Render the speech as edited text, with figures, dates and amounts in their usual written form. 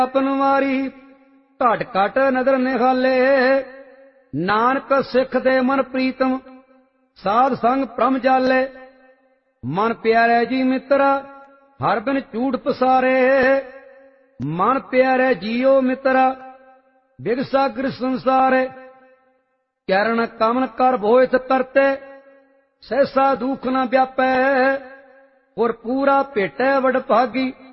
ਆਪਨ ਵਾਰੀ ਘਟ ਘਟ ਨਦਰ ਨਿਹਾਲੇ। ਨਾਨਕ ਸਿੱਖ ਦੇ ਮਨ ਪ੍ਰੀਤਮ ਸਾਧ ਸੰਗ ਪ੍ਰਮ ਜਾਲੇ। ਮਨ ਪਿਆਰੇ ਜੀ ਮਿੱਤਰਾ ਹਰ ਬਿਨ ਝੂਠ ਪਸਾਰੇ। ਮਨ ਪਿਆਰੇ ਜੀਓ ਮਿੱਤਰਾ ਬਿਗਸਾਗਰ ਸੰਸਾਰੇ। ਚਰਨ ਕਮਨ ਕਰ ਭੋਇਤ ਕਰਤੇ ਸਹਿਸਾ ਦੁਖ ਨ ਵਿਆਪੈ। ਔਰ ਪੂਰਾ ਭੇਟੈ ਵਡ ਭਾਗੀ